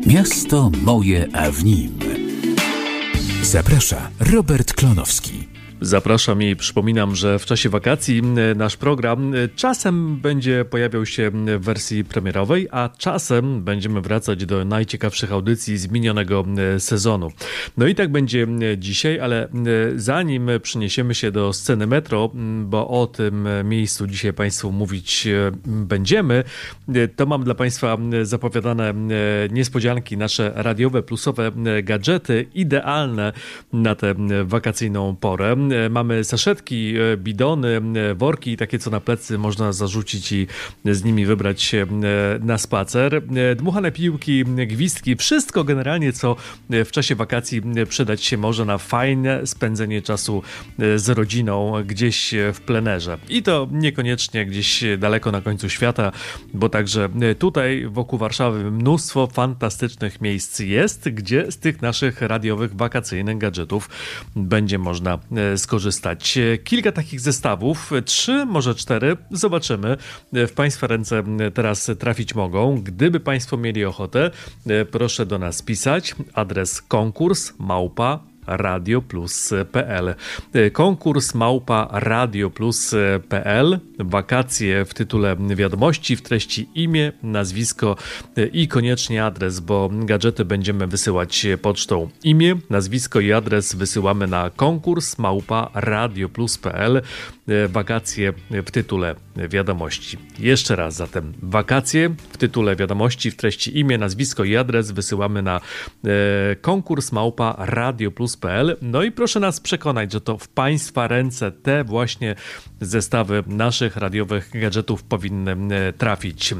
Miasto moje, a w nim. Zaprasza Robert Klonowski. Zapraszam i przypominam, że w czasie wakacji nasz program czasem będzie pojawiał się w wersji premierowej, a czasem będziemy wracać do najciekawszych audycji z minionego sezonu. No i tak będzie dzisiaj, ale zanim przeniesiemy się do sceny metro, bo o tym miejscu dzisiaj Państwu mówić będziemy, to mam dla Państwa zapowiadane niespodzianki, nasze radiowe, plusowe gadżety, idealne na tę wakacyjną porę. Mamy saszetki, bidony, worki, takie co na plecy można zarzucić i z nimi wybrać się na spacer. Dmuchane piłki, gwizdki, wszystko generalnie co w czasie wakacji przydać się może na fajne spędzenie czasu z rodziną gdzieś w plenerze. I to niekoniecznie gdzieś daleko na końcu świata, bo także tutaj wokół Warszawy mnóstwo fantastycznych miejsc jest, gdzie z tych naszych radiowych, wakacyjnych gadżetów będzie można skorzystać. Kilka takich zestawów, 3, może 4, zobaczymy. W Państwa ręce teraz trafić mogą. Gdyby Państwo mieli ochotę, proszę do nas pisać. Adres konkurs@radioplus.pl. Konkurs @radioplus.pl. Wakacje w tytule wiadomości, w treści imię, nazwisko i koniecznie adres, bo gadżety będziemy wysyłać pocztą. Imię, nazwisko i adres wysyłamy na konkurs@radioplus.pl. Wakacje w tytule wiadomości. Jeszcze raz zatem. Wakacje w tytule wiadomości, w treści imię, nazwisko i adres wysyłamy na konkurs@radioplus.pl. No i proszę nas przekonać, że to w Państwa ręce te właśnie zestawy naszych radiowych gadżetów powinny trafić.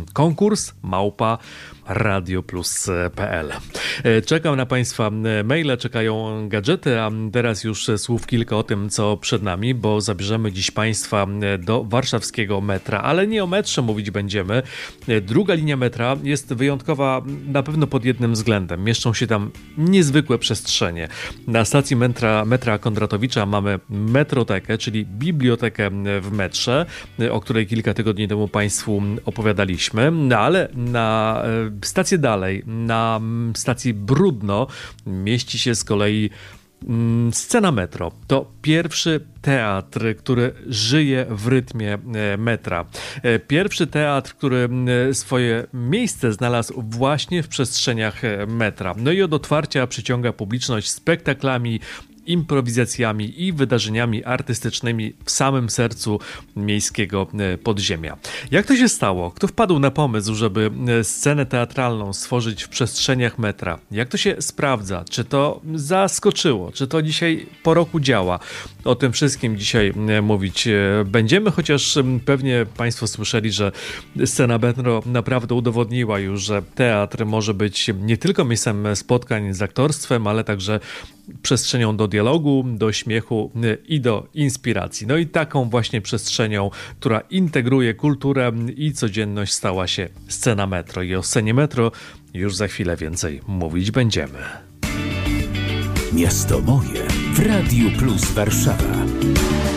konkurs@radioplus.pl. Czekam na Państwa maile, czekają gadżety, a teraz już słów kilka o tym, co przed nami, bo zabierzemy dziś Państwa do warszawskiego metra, ale nie o metrze mówić będziemy. Druga linia metra jest wyjątkowa na pewno pod jednym względem. Mieszczą się tam niezwykłe przestrzenie. Na stacji metra Kondratowicza mamy metrotekę, czyli bibliotekę w metrze, o której kilka tygodni temu Państwu opowiadaliśmy, no ale na stację dalej, na stacji Bródno mieści się z kolei scena metro. To pierwszy teatr, który żyje w rytmie metra. Pierwszy teatr, który swoje miejsce znalazł właśnie w przestrzeniach metra. No i od otwarcia przyciąga publiczność spektaklami, improwizacjami i wydarzeniami artystycznymi w samym sercu miejskiego podziemia. Jak to się stało? Kto wpadł na pomysł, żeby scenę teatralną stworzyć w przestrzeniach metra? Jak to się sprawdza? Czy to zaskoczyło? Czy to dzisiaj po roku działa? O tym wszystkim dzisiaj mówić będziemy, chociaż pewnie Państwo słyszeli, że scena metro naprawdę udowodniła już, że teatr może być nie tylko miejscem spotkań z aktorstwem, ale także przestrzenią do dialogu, do śmiechu i do inspiracji. No i taką właśnie przestrzenią, która integruje kulturę i codzienność, stała się scena metro. I o scenie metro już za chwilę więcej mówić będziemy. Miasto moje w Radiu Plus Warszawa.